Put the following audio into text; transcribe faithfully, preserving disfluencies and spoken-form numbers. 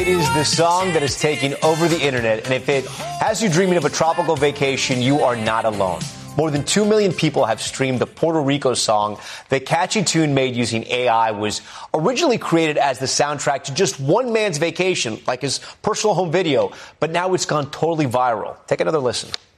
It is the song that is taking over the internet, and if it has you dreaming of a tropical vacation, you are not alone. More than two million people have streamed the Puerto Rico song. The catchy tune made using A I was originally created as the soundtrack to just one man's vacation, like his personal home video, but now it's gone totally viral. Take another listen.